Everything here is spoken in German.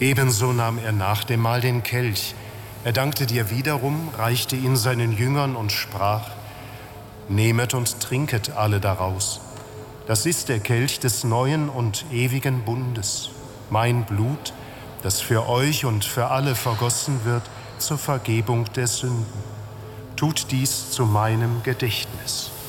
Ebenso nahm er nach dem Mahl den Kelch. Er dankte dir wiederum, reichte ihn seinen Jüngern und sprach: Nehmet und trinket alle daraus. Das ist der Kelch des neuen und ewigen Bundes, mein Blut, das für euch und für alle vergossen wird zur Vergebung der Sünden. Tut dies zu meinem Gedächtnis.